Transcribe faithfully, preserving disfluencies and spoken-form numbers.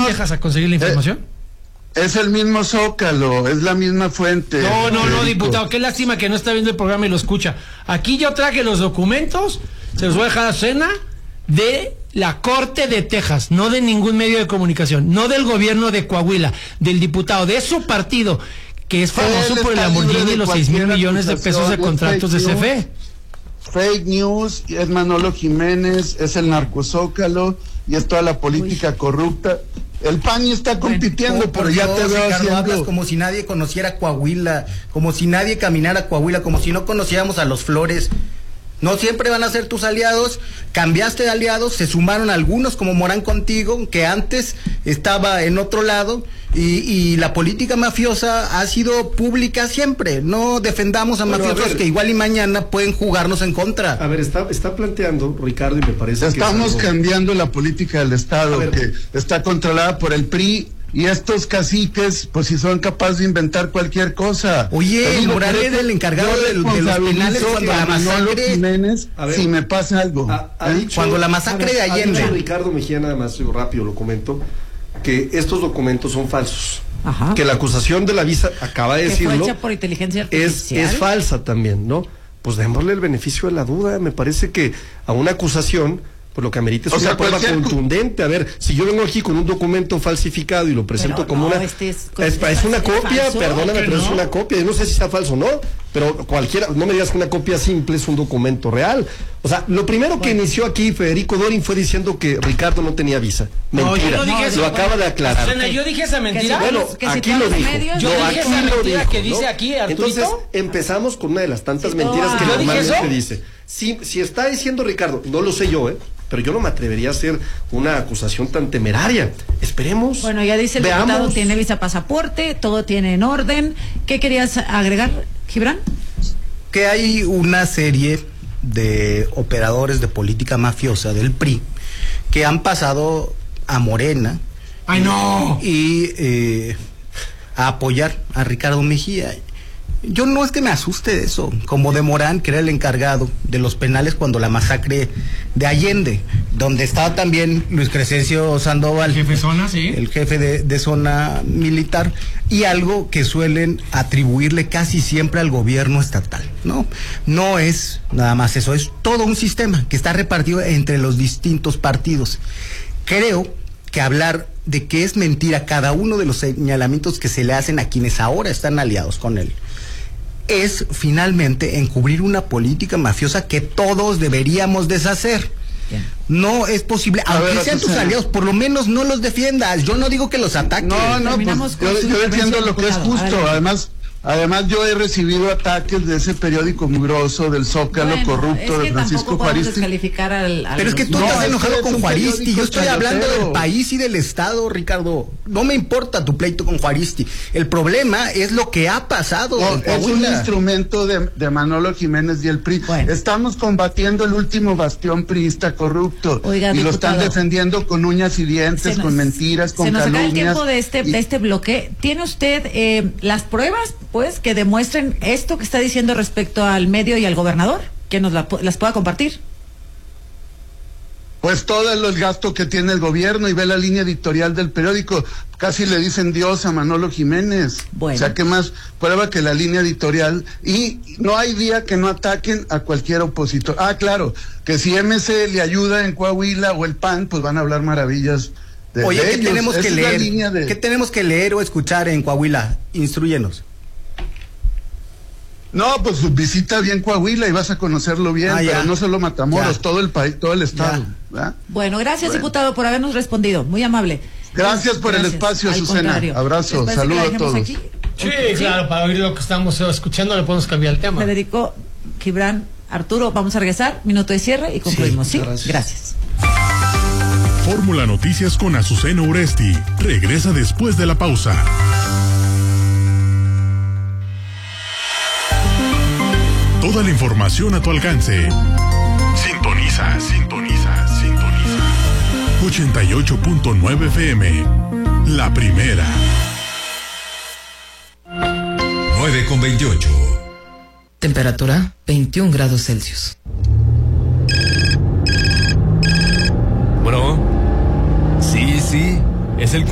mismo, Texas a conseguir la información? Eh, es el mismo Zócalo, es la misma fuente. No, no, Federico. no, diputado, qué lástima que no está viendo el programa y lo escucha. Aquí yo traje los documentos, se los voy a dejar a cena, de la Corte de Texas, no de ningún medio de comunicación, no del gobierno de Coahuila, del diputado, de su partido, que es famoso Él por el está libre Lamborghini de y los seis mil cualquier millones de pesos de acusación, contratos de fake C F E. news. Fake news, es Manolo Jiménez, es el narcozócalo y es toda la política Uy. corrupta. El P A N está compitiendo, oh, pero ya Dios, te veo Ricardo, haciendo... hablas como si nadie conociera Coahuila, como si nadie caminara Coahuila, como si no conociéramos a los Flores. No siempre van a ser tus aliados, cambiaste de aliados, se sumaron algunos como Morán contigo, que antes estaba en otro lado, y, y la política mafiosa ha sido pública siempre. No defendamos a bueno, mafiosos a que igual y mañana pueden jugarnos en contra. A ver, está, está planteando, Ricardo, y me parece Estamos que... Estamos cambiando la política del Estado, que está controlada por el P R I. Y estos caciques, pues si son capaces de inventar cualquier cosa. Oye, Morán era el encargado de, de los penales cuando la masacre. Jiménez, ver, si me pasa algo. Ha, ha ¿eh? dicho, cuando la masacre ver, de Allende. Ha dicho Ricardo Mejía, nada más rápido lo comento, que estos documentos son falsos. Ajá. Que la acusación de la visa, acaba de que decirlo, fue hecha por inteligencia artificial. Es, es falsa también, ¿no? Pues démosle el beneficio de la duda. Me parece que a una acusación, pues lo que amerita es o una sea, prueba contundente. A ver, si yo vengo aquí con un documento falsificado y lo presento pero como no, una... Este es, es, es una copia, falso, perdóname, pero no. es una copia. Yo no sé si está falso o no, pero cualquiera, no me digas que una copia simple es un documento real. O sea, lo primero bueno. que inició aquí Federico Dorin fue diciendo que Ricardo no tenía visa. Mentira, no, yo no dije eso, lo acaba de aclarar. Susana, yo dije esa mentira. Que si, bueno, que aquí si lo dijo. Medios, yo no, dije aquí esa lo mentira dijo, que dice ¿no? aquí Arturito. Entonces, empezamos con una de las tantas sí, mentiras no, que normalmente dice. Si, si está diciendo Ricardo, no lo sé yo, ¿eh? Pero yo no me atrevería a hacer una acusación tan temeraria. Esperemos. Bueno, ya dice el veamos. diputado, tiene visa pasaporte, todo tiene en orden. ¿Qué querías agregar, Gibran? Que hay una serie de operadores de política mafiosa del P R I que han pasado a Morena. ¡Ay, no! Y eh, a apoyar a Ricardo Mejía. Yo no es que me asuste eso, como de Morán, que era el encargado de los penales cuando la masacre de Allende, donde estaba también Luis Crescencio Sandoval, el jefe de zona, sí, el jefe de, de zona militar, y algo que suelen atribuirle casi siempre al gobierno estatal, ¿no? No es nada más eso, es todo un sistema que está repartido entre los distintos partidos. Creo que hablar de que es mentira cada uno de los señalamientos que se le hacen a quienes ahora están aliados con él es finalmente encubrir una política mafiosa que todos deberíamos deshacer. Bien. No es posible, a aunque ver, sean tus aliados, por lo menos no los defiendas. Yo no digo que los ataques. No, no, pues, yo, yo defiendo lo que es justo. Además, Además, yo he recibido ataques de ese periódico mugroso del Zócalo bueno, corrupto es que de Francisco Juaristi. Al, al Pero es que tú no, estás enojado con Juaristi. Yo estoy hablando del país y del Estado, Ricardo. No me importa tu pleito con Juaristi. El problema es lo que ha pasado. No, es un instrumento de, de Manolo Jiménez y el P R I. Bueno. Estamos combatiendo el último bastión priista corrupto. Oiga, y diputado, lo están defendiendo con uñas y dientes, nos, con mentiras, con calumnias. Se nos acaba el tiempo de este, y, de este bloque. ¿Tiene usted eh, las pruebas? Pues que demuestren esto que está diciendo respecto al medio y al gobernador, que nos la, las pueda compartir. Pues todo el gasto que tiene el gobierno y ve la línea editorial del periódico, casi le dicen Dios a Manolo Jiménez. Bueno. O sea, ¿qué más prueba que la línea editorial? Y no hay día que no ataquen a cualquier opositor. Ah, claro, que si M C le ayuda en Coahuila o el P A N, pues van a hablar maravillas de, Oye, de ¿qué ellos. tenemos Esa que leer? De... ¿Qué tenemos que leer o escuchar en Coahuila? Instrúyenos. No, pues visita bien Coahuila y vas a conocerlo bien, ah, pero no solo Matamoros, ya. todo el país, todo el estado. Bueno, gracias bueno. diputado por habernos respondido, muy amable. Gracias por gracias. el espacio, Al Azucena. Contrario. Abrazo, saludos a todos. Aquí? Sí, okay. claro, para oír lo que estamos escuchando le podemos cambiar el tema. Federico, Gibran, Arturo, vamos a regresar, minuto de cierre y concluimos, ¿sí? ¿sí? Gracias. gracias. Fórmula Noticias con Azucena Uresti regresa después de la pausa. Toda la información a tu alcance. Sintoniza, sintoniza, sintoniza. ochenta y ocho punto nueve F M. La primera. nueve con veintiocho. Temperatura veintiún grados Celsius. Bueno. Sí, sí. Es el